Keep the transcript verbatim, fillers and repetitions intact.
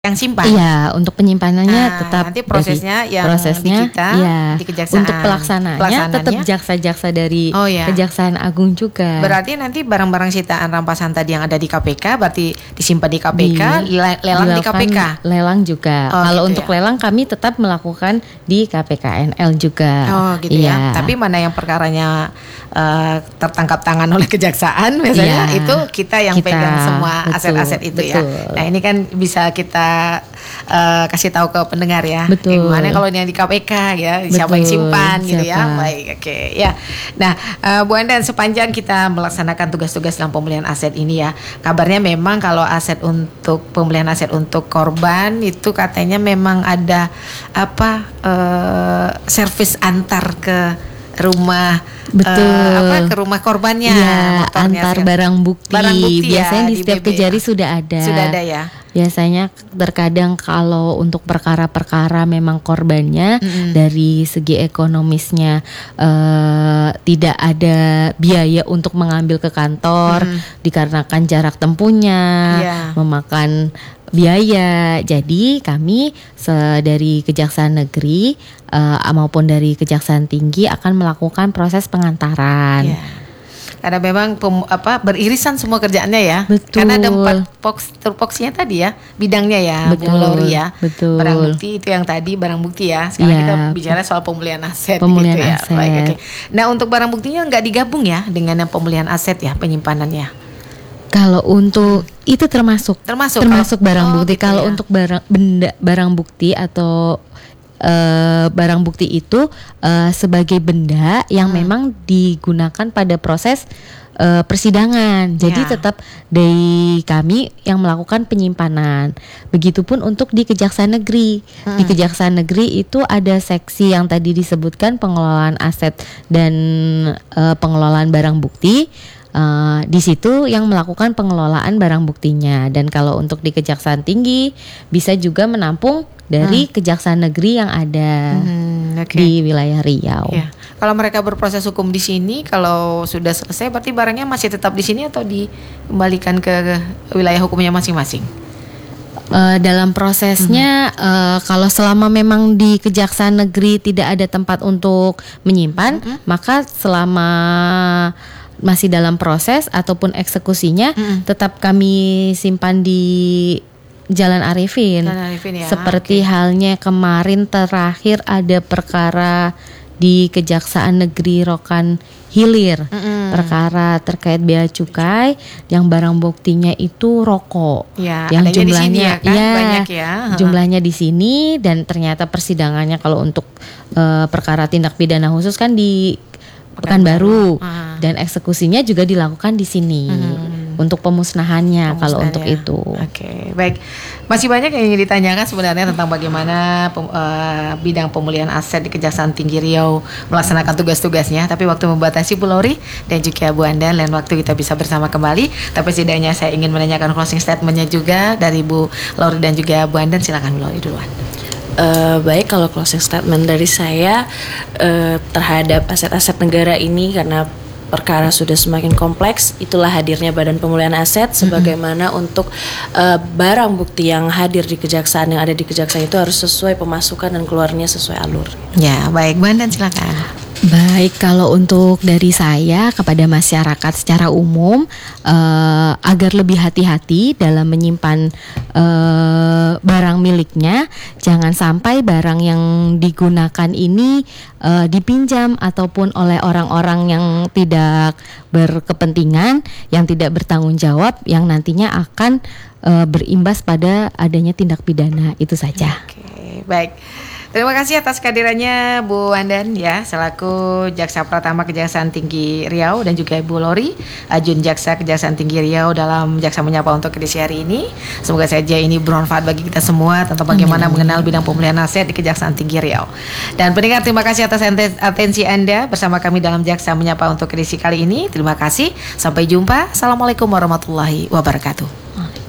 yang simpan. Iya, untuk penyimpanannya Nah, tetap nanti prosesnya dari, yang prosesnya, di kita, iya. di kejaksaan. Untuk pelaksanaannya tetap jaksa-jaksa dari Oh, iya. Kejaksaan Agung juga. Berarti nanti barang-barang sitaan rampasan tadi yang ada di K P K berarti disimpan di K P K, di, lelang di K P K. Lelang juga. Oh, Kalau gitu untuk ya? lelang kami tetap melakukan di K P K N L juga. Oh gitu iya. ya. Tapi mana yang perkaranya uh, tertangkap tangan oleh kejaksaan biasanya Iya. itu kita yang Kita, pegang semua betul, aset-aset itu betul. ya. Nah ini kan bisa kita uh, kasih tahu ke pendengar ya. Betul. Gimana kalau yang di K P K ya, siapa yang Betul, simpan gitu ya. siapa. Baik, oke ya. Nah uh, Bu Andan, sepanjang kita melaksanakan tugas-tugas dalam pemulihan aset ini ya, kabarnya memang kalau aset untuk pemulihan aset untuk korban itu katanya memang ada apa uh, servis antar ke rumah. Betul. Uh, apa ke rumah korbannya, Iya, motornya antar segala- barang bukti. Barang bukti ya, Biasanya di di setiap B B kejari ya. sudah ada. Sudah ada ya. Biasanya terkadang kalau untuk perkara-perkara memang korbannya Mm-mm. dari segi ekonomisnya eh, tidak ada biaya untuk mengambil ke kantor Mm. dikarenakan jarak tempuhnya, Iya. memakan biaya. Jadi kami se- dari Kejaksaan Negeri eh, maupun dari Kejaksaan Tinggi akan melakukan proses pengantaran. Iya. Karena memang pem, apa beririsan semua kerjaannya ya. Betul. Karena ada empat box tupoksinya tadi ya, bidangnya ya, Bu Betul, Lauri ya. betul. Barang bukti itu yang tadi barang bukti ya. Sekarang Iya. kita bicara soal pemulihan aset Pemulihan gitu ya. aset. Baik, oke. Nah, untuk barang buktinya nggak digabung ya dengan yang pemulihan aset ya, penyimpanannya. Kalau untuk itu termasuk Termasuk termasuk kalau- barang oh, bukti. gitu Kalau ya. untuk barang benda barang bukti atau eh, barang bukti itu eh, sebagai benda yang Hmm. memang digunakan pada proses eh, persidangan. Jadi Ya. tetap dari kami yang melakukan penyimpanan. Begitupun untuk di Kejaksaan Negeri. Di Hmm. Kejaksaan Negeri itu ada seksi yang tadi disebutkan pengelolaan aset dan eh, pengelolaan barang bukti. Uh, di situ yang melakukan pengelolaan barang buktinya. Dan kalau untuk di Kejaksaan Tinggi bisa juga menampung dari Kejaksaan Negeri yang ada Hmm, oke. di wilayah Riau. Ya. Kalau mereka berproses hukum di sini, kalau sudah selesai berarti barangnya masih tetap di sini atau dikembalikan ke wilayah hukumnya masing-masing? Uh, dalam prosesnya uh, kalau selama memang di Kejaksaan Negeri tidak ada tempat untuk menyimpan, maka selama masih dalam proses ataupun eksekusinya Mm-mm. tetap kami simpan di Jalan Arifin. Jalan Arifin ya, Seperti oke. halnya kemarin terakhir ada perkara di Kejaksaan Negeri Rokan Hilir. Mm-mm. Perkara terkait bea cukai yang barang buktinya itu rokok. Ya, yang adanya di sini jumlahnya ya kan, banyak ya. jumlahnya di sini, dan ternyata persidangannya kalau untuk eh, perkara tindak pidana khusus kan di Pekanbaru, Ah. dan eksekusinya juga dilakukan di sini Hmm. untuk pemusnahannya kalau Pemusnahan untuk ya. itu. Oke, baik. Masih banyak yang ingin ditanyakan sebenarnya tentang bagaimana pem- eh, bidang pemulihan aset di Kejaksaan Tinggi Riau melaksanakan tugas-tugasnya. Tapi waktu membatasi, Bu Lauri dan juga Bu Andan, lain waktu kita bisa bersama kembali. Tapi setidaknya saya ingin menanyakan closing statementnya juga dari Bu Lauri dan juga Bu Andan. Silakan Bu Lauri duluan. Eh, baik, kalau closing statement dari saya eh, terhadap aset-aset negara ini, karena perkara sudah semakin kompleks, itulah hadirnya Badan Pemulihan Aset. Sebagaimana untuk eh, barang bukti yang hadir di kejaksaan, yang ada di kejaksaan itu harus sesuai pemasukan dan keluarnya sesuai alur. Ya, baik Bu Andan, silakan. Baik, kalau untuk dari saya kepada masyarakat secara umum eh, agar lebih hati-hati dalam menyimpan eh, barang miliknya, jangan sampai barang yang digunakan ini eh, dipinjam ataupun oleh orang-orang yang tidak berkepentingan, yang tidak bertanggung jawab, yang nantinya akan eh, berimbas pada adanya tindak pidana. Itu saja. Oke, baik. Terima kasih atas kehadirannya Bu Andan ya, selaku Jaksa Pratama Kejaksaan Tinggi Riau, dan juga Ibu Lori, Ajun Jaksa Kejaksaan Tinggi Riau, dalam Jaksa Menyapa untuk edisi hari ini. Semoga saja ini bermanfaat bagi kita semua tentang bagaimana Amin. mengenal bidang pemulihan aset di Kejaksaan Tinggi Riau. Dan pendengar, terima kasih atas ente- atensi Anda bersama kami dalam Jaksa Menyapa untuk edisi kali ini. Terima kasih, sampai jumpa. Assalamualaikum warahmatullahi wabarakatuh.